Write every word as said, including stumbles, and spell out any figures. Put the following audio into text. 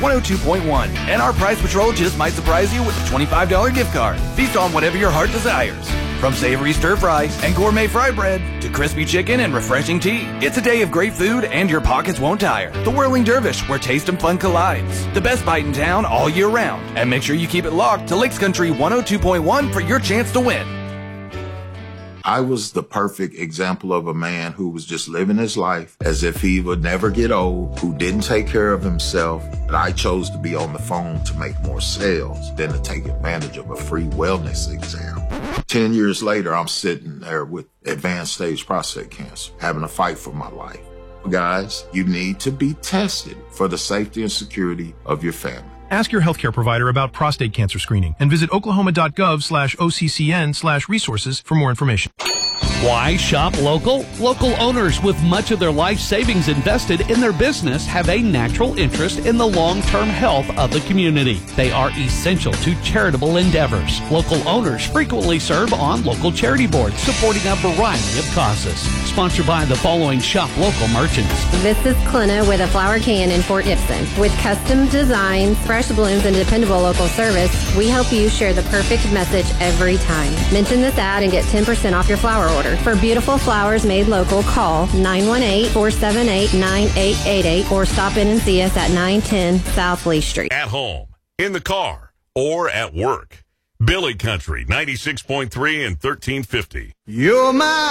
one oh two point one. And our Price Patrol just might surprise you with a twenty-five dollars gift card. Feast on whatever your heart desires. From savory stir fry and gourmet fry bread to crispy chicken and refreshing tea. It's a day of great food and your pockets won't tire. The Whirling Dervish, where taste and fun collides. The best bite in town all year round. And make sure you keep it locked to Lakes Country one oh two point one for your chance to win. I was the perfect example of a man who was just living his life as if he would never get old, who didn't take care of himself. And I chose to be on the phone to make more sales than to take advantage of a free wellness exam. Ten years later, I'm sitting there with advanced stage prostate cancer, having a fight for my life. Guys, you need to be tested for the safety and security of your family. Ask your healthcare provider about prostate cancer screening and visit oklahoma.gov slash OCCN slash resources for more information. Why shop local? Local owners with much of their life savings invested in their business have a natural interest in the long-term health of the community. They are essential to charitable endeavors. Local owners frequently serve on local charity boards supporting a variety of causes. Sponsored by the following shop local merchants. This is Clina with a flower can in Fort Gibson. With custom designs, fresh blooms, and dependable local service, we help you share the perfect message every time. Mention this ad and get ten percent off your flower order. For beautiful flowers made local, call nine one eight, four seven eight, nine eight eight eight or stop in and see us at nine ten South Lee Street. At home, in the car, or at work. Billy Country, ninety-six point three and thirteen fifty. You're my